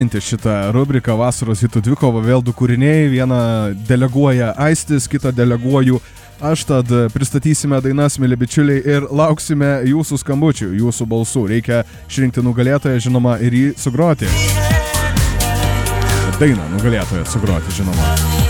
Šitą rubriką vasaros hitų dvikovą vėl du kūriniai, vieną deleguoja Aistis, kitą deleguoju aš, tad pristatysime dainas, mėly bičiuliai, ir lauksime jūsų skambučių, jūsų balsų. Reikia išrinkti nugalėtoją, žinoma, ir jį sugroti. Dainą nugalėtoją sugroti, žinoma.